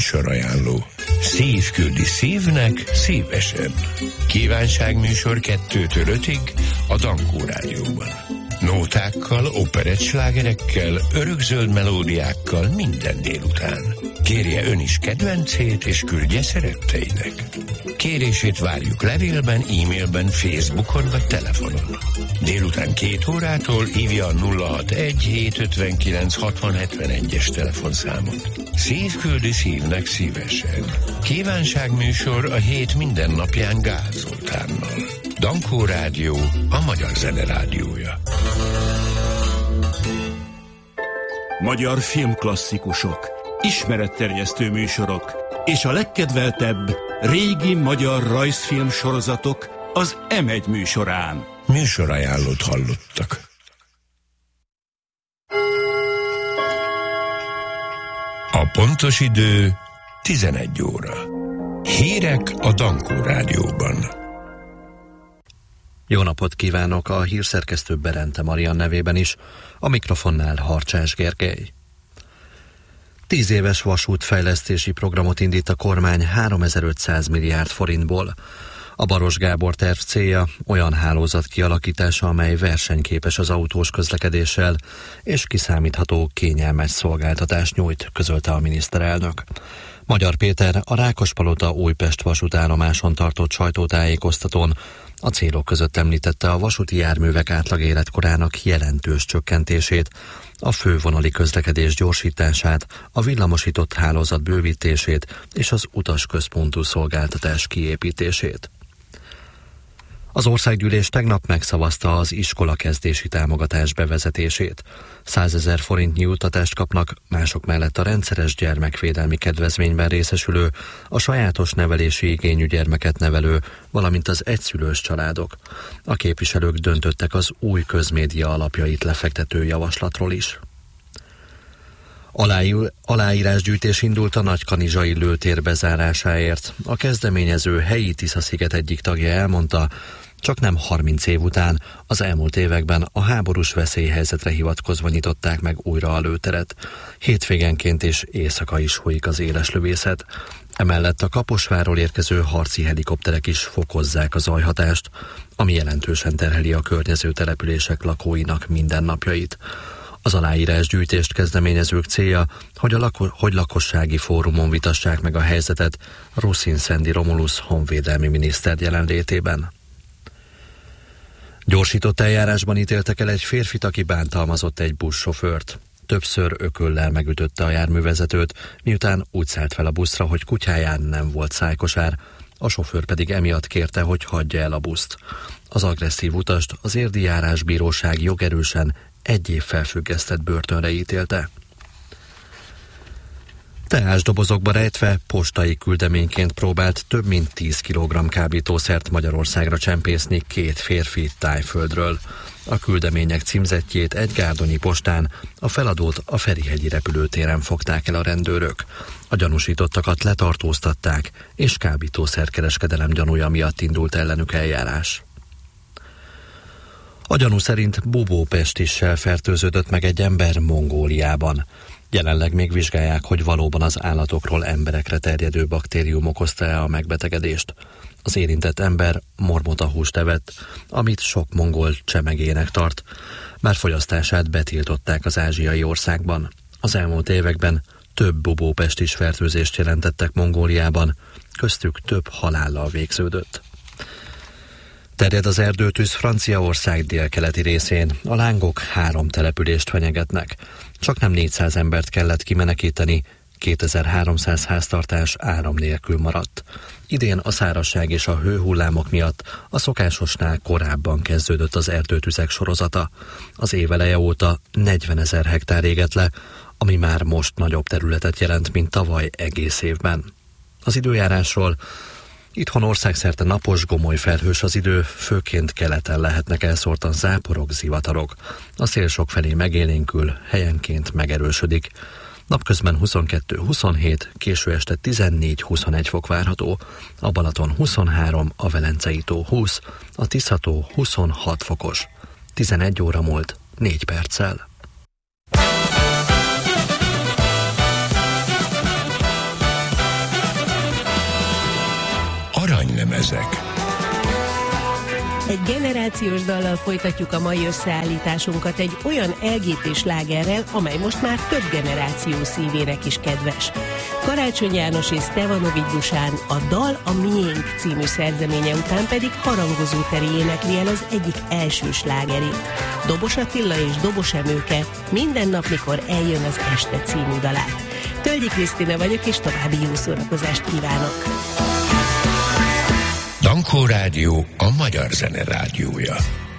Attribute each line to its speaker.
Speaker 1: Műsorajánló. Szív küldi szívnek szívesen. Kívánságműsor 2-től 5-ig a Dankó Rádióban. Nótákkal, operettslágerekkel, örökzöld melódiákkal minden délután. Kérje ön is kedvencét, és küldje szeretteinek. Kérését várjuk levélben, e-mailben, Facebookon vagy telefonon. Délután 2 órától hívja a 061-759-6071-es telefonszámot. Szív küldi szívnek szívesen. Kívánságműsor a hét minden napján Gál Zoltánnal. Dankó Rádió, a magyar zene rádiója.
Speaker 2: Magyar filmklasszikusok, ismeretterjesztő műsorok és a legkedveltebb régi magyar rajzfilm sorozatok az M1 műsorán.
Speaker 1: Műsorajánlót hallottak. A pontos idő 11 óra. Hírek a Dankó Rádióban.
Speaker 3: Jó napot kívánok, a hírszerkesztő Berente Marian nevében is, a mikrofonnál Harcsás Gergely. 10 éves vasútfejlesztési programot indít a kormány 3500 milliárd forintból. A Baros Gábor terv célja olyan hálózat kialakítása, amely versenyképes az autós közlekedéssel, és kiszámítható, kényelmes szolgáltatást nyújt, közölte a miniszterelnök. Magyar Péter a Rákospalota Újpest vasútállomáson tartott sajtótájékoztatón a célok között említette a vasúti járművek átlag életkorának jelentős csökkentését, a fővonali közlekedés gyorsítását, a villamosított hálózat bővítését és az utasközpontú szolgáltatás kiépítését. Az országgyűlés tegnap megszavazta az iskolakezdési támogatás bevezetését. 100 000 forintnyi juttatást kapnak, mások mellett a rendszeres gyermekvédelmi kedvezményben részesülő, a sajátos nevelési igényű gyermeket nevelő, valamint az egyszülős családok. A képviselők döntöttek az új közmédia alapjait lefektető javaslatról is. Aláírásgyűjtés indult a Nagykanizsai lőtér bezárásáért. A kezdeményező helyi Tisza-sziget egyik tagja elmondta, csak nem 30 év után, az elmúlt években a háborús veszélyhelyzetre hivatkozva nyitották meg újra a lőteret. Hétvégenként és éjszaka is folyik az éles lövészet. Emellett a Kaposvárról érkező harci helikopterek is fokozzák a zajhatást, ami jelentősen terheli a környező települések lakóinak mindennapjait. Az aláírásgyűjtést kezdeményezők célja, hogy lakossági fórumon vitassák meg a helyzetet Ruszin Szendi Romulusz honvédelmi miniszter jelenlétében. Gyorsított eljárásban ítéltek el egy férfit, aki bántalmazott egy buszsofőrt. Többször ököllel megütötte a járművezetőt, miután úgy szállt fel a buszra, hogy kutyáján nem volt szájkosár, a sofőr pedig emiatt kérte, hogy hagyja el a buszt. Az agresszív utast az Érdi Járásbíróság jogerősen 1 év felfüggesztett börtönre ítélte. Teásdobozokba rejtve postai küldeményként próbált több mint 10 kg kábítószert Magyarországra csempészni 2 férfi Tájföldről. A küldemények címzettjét egy gárdonyi postán, a feladót a Ferihegyi repülőtéren fogták el a rendőrök. A gyanúsítottakat letartóztatták, és kábítószerkereskedelem gyanúja miatt indult ellenük eljárás. A gyanú szerint bubópestissel fertőződött meg egy ember Mongóliában. Jelenleg még vizsgálják, hogy valóban az állatokról emberekre terjedő baktérium okozta-e a megbetegedést. Az érintett ember mormotahúst evett, amit sok mongol csemegének tart. Már fogyasztását betiltották az ázsiai országban. Az elmúlt években több bubópestis fertőzést jelentettek Mongóliában, köztük több halállal végződött. Terjed az erdőtűz Franciaország délkeleti részén. A lángok 3 települést fenyegetnek. Csaknem 400 embert kellett kimenekíteni, 2300 háztartás áram nélkül maradt. Idén a szárazság és a hőhullámok miatt a szokásosnál korábban kezdődött az erdőtüzek sorozata. Az év eleje óta 40 000 hektár égett le, ami már most nagyobb területet jelent, mint tavaly egész évben. Az időjárásról: itthon országszerte napos, gomoly felhős az idő, főként keleten lehetnek elszórtan záporok, zivatarok. A szél sokfelé megélénkül, helyenként megerősödik. Napközben 22-27, késő este 14-21 fok várható, a Balaton 23, a Velencei tó 20, a Tisza-tó 26 fokos. 11 óra múlt 4 perccel.
Speaker 1: ezek.
Speaker 4: Egy generációs dallal folytatjuk a mai összeállításunkat egy olyan LGT slágerrel, amely most már több generáció szívének is kedves. Karácsony János és Stevanovics Dusán a Dal a miénk című szerzeménye után pedig Harangozó Teri énekli el az egyik első slágerét. Dobos Attila és Dobos Emőke Minden nap, mikor eljön az este című dalát. Tölgyi Krisztina vagyok, és további jó szórakozást kívánok!
Speaker 1: Dankó Rádió a magyar zene rádiója.